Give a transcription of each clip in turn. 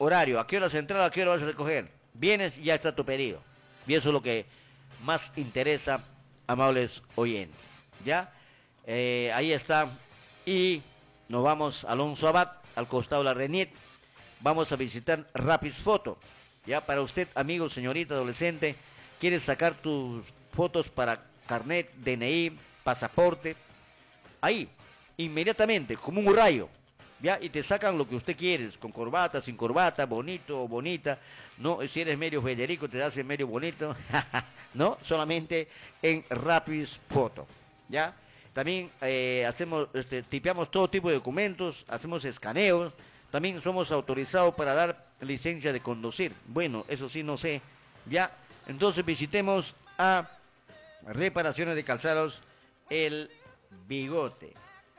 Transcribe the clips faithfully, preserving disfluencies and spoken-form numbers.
horario, a qué hora central, a qué hora vas a recoger. Vienes y ya está tu pedido. Y eso es lo que más interesa, amables oyentes. ¿Ya? Eh, ahí está. Y nos vamos a Alonso Abad, al costado de la Reniet. Vamos a visitar Rapis Foto. Ya, para usted, amigo, señorita, adolescente, quieres sacar tus fotos para carnet, D N I, pasaporte, ahí, inmediatamente, como un rayo, ya, y te sacan lo que usted quiere, con corbata, sin corbata, bonito o bonita, no, si eres medio Federico, te das medio bonito, no, solamente en Rapis Foto, ya. También eh, hacemos, este, tipeamos todo tipo de documentos, hacemos escaneos. También somos autorizados para dar licencia de conducir. Bueno, eso sí no sé. Ya, entonces visitemos a Reparaciones de Calzados El Bigote.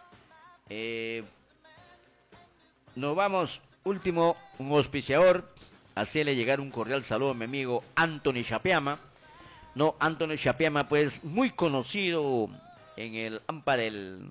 Eh, nos vamos, último, un auspiciador. Hacerle llegar un cordial saludo a mi amigo Anthony Chapiama. No, Anthony Chapiama, pues muy conocido en el AMPA del,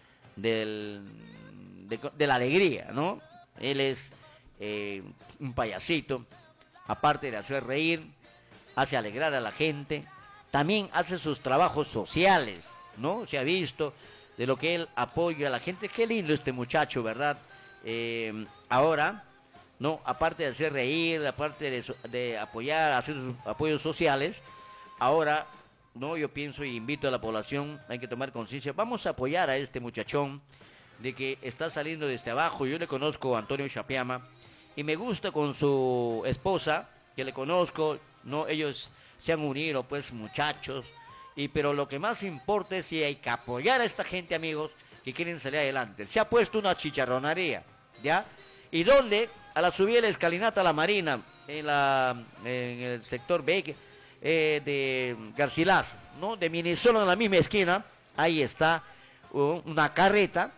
del de, de la alegría, ¿no? Él es eh, un payasito, aparte de hacer reír, hace alegrar a la gente, también hace sus trabajos sociales, ¿no? Se ha visto de lo que él apoya a la gente. Qué lindo este muchacho, ¿verdad? Eh, ahora, ¿no? Aparte de hacer reír, aparte de, de apoyar, hacer sus apoyos sociales, ahora, ¿no? Yo pienso y invito a la población, hay que tomar conciencia, vamos a apoyar a este muchachón, de que está saliendo desde abajo. Yo le conozco a Antonio Chapiama y me gusta con su esposa, que le conozco, no, ellos se han unido, pues, muchachos, y pero lo que más importa es si hay que apoyar a esta gente, amigos, que quieren salir adelante. Se ha puesto una chicharronería, ¿ya? ¿Y dónde? A la subida de la escalinata La Marina, en, la, en el sector B eh, de Garcilaso, ¿no? De Minisolo, en la misma esquina, ahí está uh, una carreta,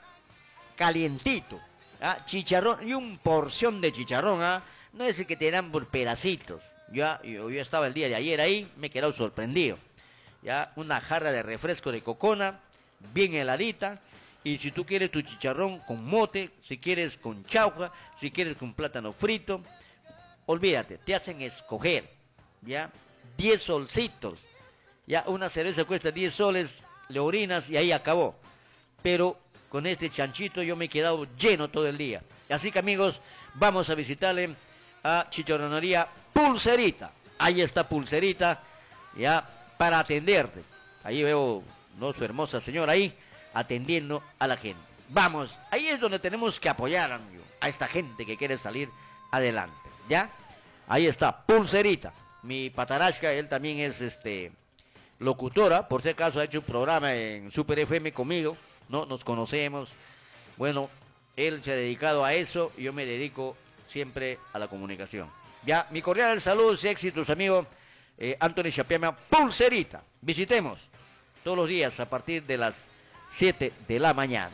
calientito, ¿ah? Chicharrón, y un porción de chicharrón, ¿ah? No es el que te dan por pedacitos. Ya, yo, yo estaba el día de ayer ahí, me he quedado sorprendido. Ya, una jarra de refresco de cocona, bien heladita, y si tú quieres tu chicharrón con mote, si quieres con chauja, si quieres con plátano frito, olvídate, te hacen escoger, ya, diez solcitos, ya, una cerveza cuesta diez soles, le orinas y ahí acabó. Pero con este chanchito yo me he quedado lleno todo el día. Así que, amigos, vamos a visitarle a Chicharronería Pulserita. Ahí está Pulserita, ya, para atenderte. Ahí veo, ¿no?, su hermosa señora ahí, atendiendo a la gente. Vamos, ahí es donde tenemos que apoyar, amigo, a esta gente que quiere salir adelante, ¿ya? Ahí está, Pulserita. Mi patarasca, él también es, este, locutora, por si acaso ha hecho un programa en Super F M conmigo, ¿no? Nos conocemos. Bueno, él se ha dedicado a eso y yo me dedico siempre a la comunicación. Ya, mi cordial saludos y éxitos, amigo eh, Anthony Chapiama, Pulserita. Visitemos todos los días a partir de las siete de la mañana.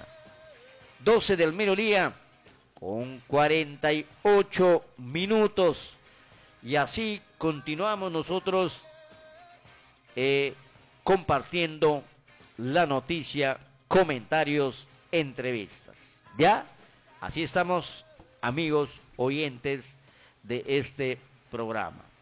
doce del mediodía con cuarenta y ocho minutos. Y así continuamos nosotros eh, compartiendo la noticia, comentarios, entrevistas. ¿Ya? Así estamos, amigos oyentes de este programa.